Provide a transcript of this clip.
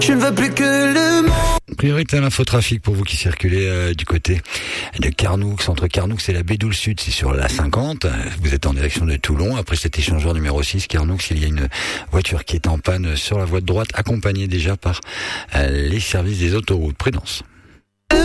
Je ne veux plus que le monde. Priorité à l'infotrafic pour vous qui circulez du côté de Carnoux, entre Carnoux et la Bédoule Sud, c'est sur la 50. Vous êtes en direction de Toulon. Après cet échangeur numéro 6, Carnoux, il y a une voiture qui est en panne sur la voie de droite, accompagnée déjà par les services des autoroutes. Prudence.